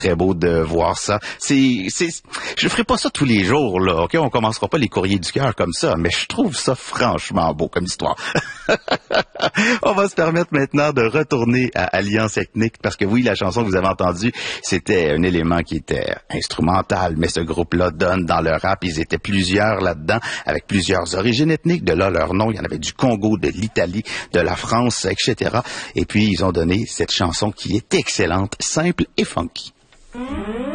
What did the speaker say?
très beau de voir ça. Je ferai pas ça tous les jours, là, OK? On commencera pas les courriers du cœur comme ça, mais je trouve ça franchement beau comme histoire. On va se permettre maintenant de retourner à Alliance Ethnique, parce que oui, la chanson que vous avez entendue, c'était un élément qui était instrumental, mais ce groupe-là donne dans le rap, ils étaient plusieurs là-dedans, avec plusieurs origines ethniques, de là leur nom, il y en avait du Congo, de l'Italie, de la France, etc. Et puis, ils ont donné cette chanson qui est excellente, simple et funky.